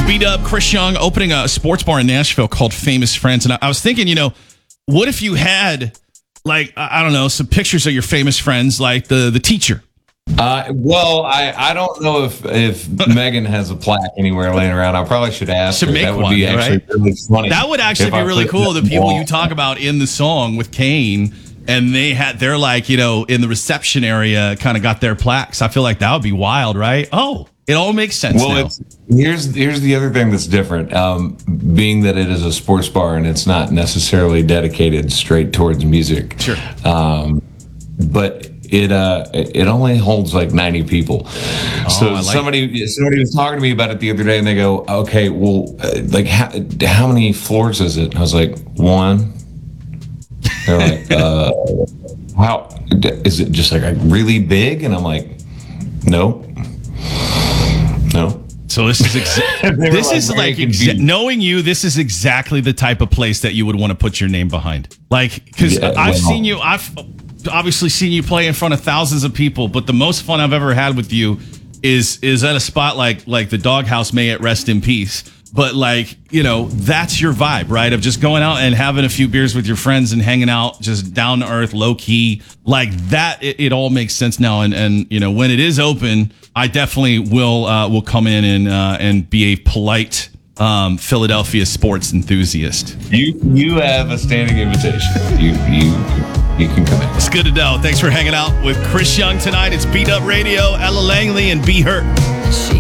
Beat Up, Chris Young opening a sports bar in Nashville called Famous Friends. And I was thinking, what if you had, like, I don't know, some pictures of your famous friends, like the teacher? Well, I don't know if Megan has a plaque anywhere laying around. I probably should ask her. Make that would one, be actually right? really funny. That would actually be really cool. The people you talk about in the song with Kane, and they're like, in the reception area, kind of got their plaques. I feel like that would be wild, right? Oh, it all makes sense now. Here's the other thing that's different. Being that it is a sports bar and it's not necessarily dedicated straight towards music. Sure. But it only holds like 90 people. So somebody was talking to me about it the other day, and they go, "Okay, well, like how many floors is it?" I was like, 1. They're like, "How is it? Just like really big?" And I'm like, "No." So this is knowing you. This is exactly the type of place that you would want to put your name behind. Like, because I've obviously seen you play in front of thousands of people, but the most fun I've ever had with you is at a spot like the Doghouse, may it rest in peace. But that's your vibe, right? Of just going out and having a few beers with your friends and hanging out, just down to earth, low key, like that. It all makes sense now. And when it is open, I definitely will come in and be a polite Philadelphia sports enthusiast. You have a standing invitation. You can come in. It's good to know. Thanks for hanging out with Chris Young tonight. It's Beat Up Radio, Ella Langley, and Be Hurt.